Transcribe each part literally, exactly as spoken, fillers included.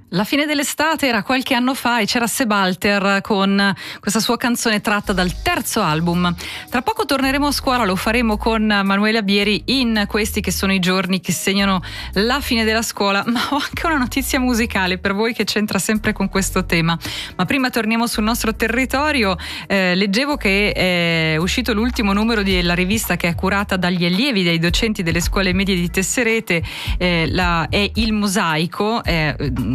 La fine dell'estate era qualche anno fa e c'era Sebalter con questa sua canzone tratta dal terzo album. Tra poco torneremo a scuola, lo faremo con Manuela Bieri in questi che sono i giorni che segnano la fine della scuola, ma ho anche una notizia musicale per voi che c'entra sempre con questo tema. Ma prima torniamo sul nostro territorio. Eh, leggevo che è uscito l'ultimo numero della rivista che è curata dagli allievi, dai docenti delle scuole medie di Tesserete, eh, la, è Il Mosaico. Eh,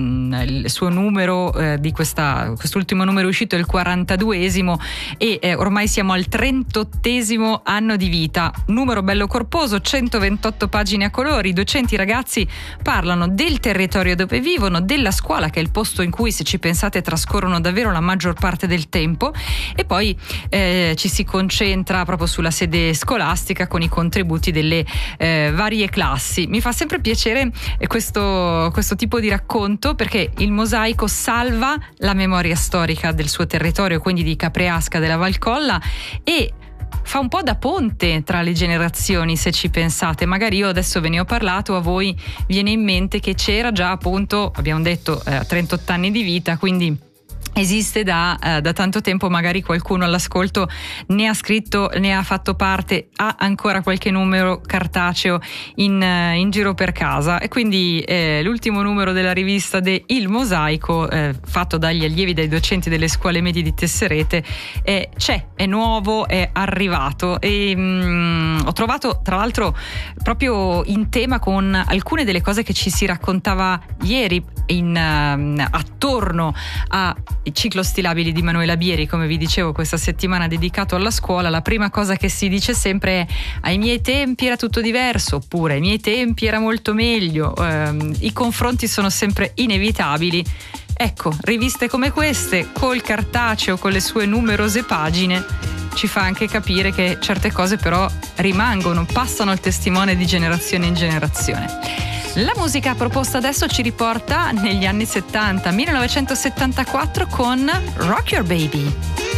il suo numero eh, di questa quest'ultimo numero uscito è il quarantaduesimo e eh, ormai siamo al trentottesimo anno di vita. Numero bello corposo, centoventotto pagine a colori. I docenti, i ragazzi parlano del territorio dove vivono, della scuola che è il posto in cui, se ci pensate, trascorrono davvero la maggior parte del tempo, e poi eh, ci si concentra proprio sulla sede scolastica con i contributi delle eh, varie classi. Mi fa sempre piacere questo, questo tipo di racconto, perché il Mosaico salva la memoria storica del suo territorio, quindi di Capreasca della Valcolla, e fa un po' da ponte tra le generazioni, se ci pensate. Magari io adesso ve ne ho parlato, a voi viene in mente che c'era già, appunto, abbiamo detto, eh, trentotto anni di vita, quindi esiste da, eh, da tanto tempo. Magari qualcuno all'ascolto ne ha scritto, ne ha fatto parte, ha ancora qualche numero cartaceo in, eh, in giro per casa, e quindi eh, l'ultimo numero della rivista de Il Mosaico, eh, fatto dagli allievi, dai docenti delle scuole medie di Tesserete, eh, c'è, è nuovo, è arrivato, e mh, ho trovato tra l'altro proprio in tema con alcune delle cose che ci si raccontava ieri in, uh, attorno a i ciclo stilabili di Manuela Bieri, come vi dicevo, questa settimana dedicato alla scuola. La prima cosa che si dice sempre è: ai miei tempi era tutto diverso, oppure ai miei tempi era molto meglio. Eh, i confronti sono sempre inevitabili. Ecco, riviste come queste, col cartaceo, con le sue numerose pagine, ci fa anche capire che certe cose però rimangono, passano il testimone di generazione in generazione. La musica proposta adesso ci riporta negli anni settanta, millenovecentosettantaquattro, con Rock Your Baby.